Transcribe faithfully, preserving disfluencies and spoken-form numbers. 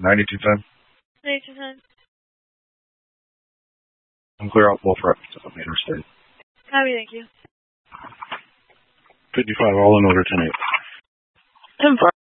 ninety-two ten. ninety-two ten. I'm clear out both reps of the interstate. Copy, thank you. fifty-five, all in order, ten eight. ten four.